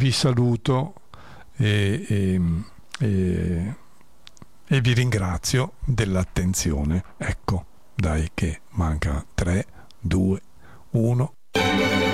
vi saluto e vi ringrazio dell'attenzione. Ecco, dai che manca 3, 2, 1.